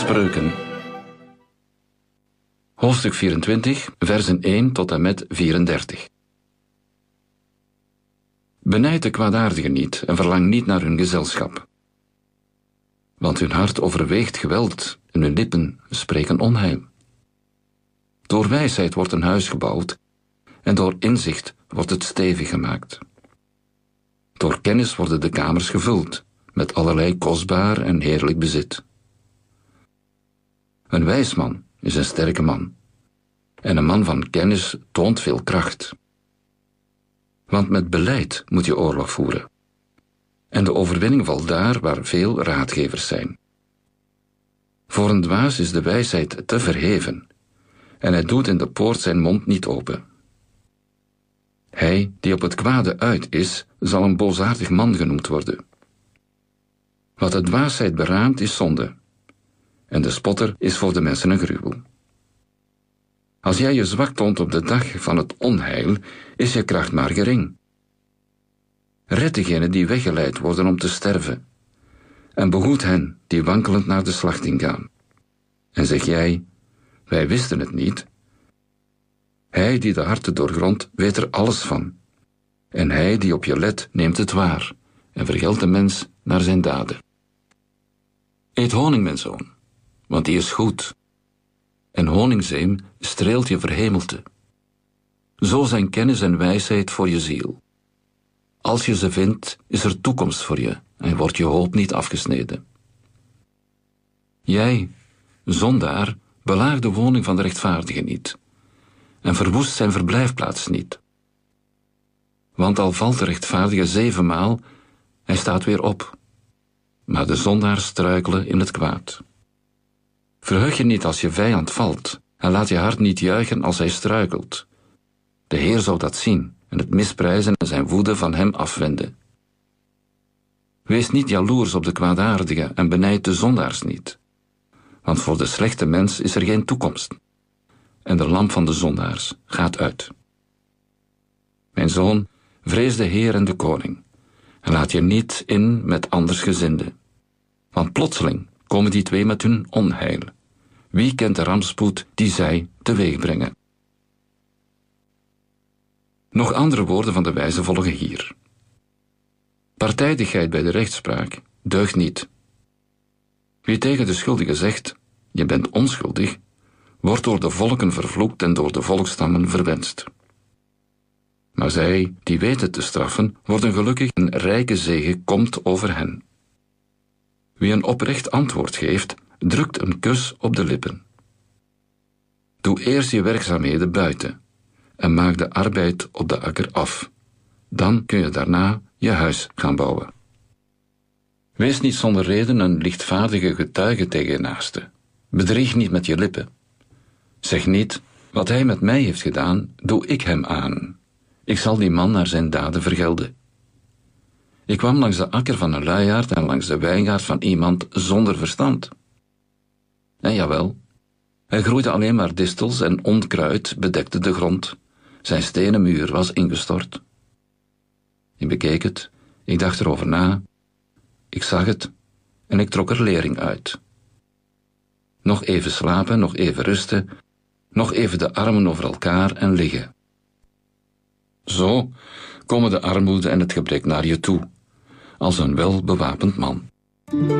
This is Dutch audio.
Spreuken. Hoofdstuk 24, versen 1 tot en met 34. Benijd de kwaadaardigen niet en verlang niet naar hun gezelschap. Want hun hart overweegt geweld en hun lippen spreken onheil. Door wijsheid wordt een huis gebouwd en door inzicht wordt het stevig gemaakt. Door kennis worden de kamers gevuld met allerlei kostbaar en heerlijk bezit. Een wijs man is een sterke man, en een man van kennis toont veel kracht. Want met beleid moet je oorlog voeren, en de overwinning valt daar waar veel raadgevers zijn. Voor een dwaas is de wijsheid te verheven, en hij doet in de poort zijn mond niet open. Hij die op het kwade uit is, zal een boosaardig man genoemd worden. Wat de dwaasheid beraamt is zonde, en de spotter is voor de mensen een gruwel. Als jij je zwak toont op de dag van het onheil, is je kracht maar gering. Red degenen die weggeleid worden om te sterven, en behoed hen die wankelend naar de slachting gaan. En zeg jij, wij wisten het niet. Hij die de harten doorgrondt, weet er alles van. En hij die op je let, neemt het waar, en vergeldt de mens naar zijn daden. Eet honing, mijn zoon, want die is goed. En honingzeem streelt je verhemelte. Zo zijn kennis en wijsheid voor je ziel. Als je ze vindt, is er toekomst voor je en wordt je hoop niet afgesneden. Jij, zondaar, belaag de woning van de rechtvaardige niet en verwoest zijn verblijfplaats niet. Want al valt de rechtvaardige 7 maal, hij staat weer op. Maar de zondaars struikelen in het kwaad. Verheug je niet als je vijand valt en laat je hart niet juichen als hij struikelt. De Heer zou dat zien en het misprijzen en zijn woede van hem afwenden. Wees niet jaloers op de kwaadaardige en benijd de zondaars niet. Want voor de slechte mens is er geen toekomst. En de lamp van de zondaars gaat uit. Mijn zoon, vrees de Heer en de koning. En laat je niet in met andersgezinden. Want plotseling komen die twee met hun onheil. Wie kent de rampspoed die zij teweeg brengen? Nog andere woorden van de wijze volgen hier. Partijdigheid bij de rechtspraak deugt niet. Wie tegen de schuldige zegt, je bent onschuldig, wordt door de volken vervloekt en door de volksstammen verwenst. Maar zij, die weten te straffen, worden gelukkig en rijke zegen komt over hen. Wie een oprecht antwoord geeft, drukt een kus op de lippen. Doe eerst je werkzaamheden buiten en maak de arbeid op de akker af. Dan kun je daarna je huis gaan bouwen. Wees niet zonder reden een lichtvaardige getuige tegen je naaste. Bedrieg niet met je lippen. Zeg niet, wat hij met mij heeft gedaan, doe ik hem aan. Ik zal die man naar zijn daden vergelden. Ik kwam langs de akker van een luiaard en langs de wijngaard van iemand zonder verstand. En jawel, hij groeide alleen maar distels en onkruid bedekte de grond. Zijn stenen muur was ingestort. Ik bekeek het, ik dacht erover na, ik zag het en ik trok er lering uit. Nog even slapen, nog even rusten, nog even de armen over elkaar en liggen. Zo komen de armoede en het gebrek naar je toe, als een welbewapend man.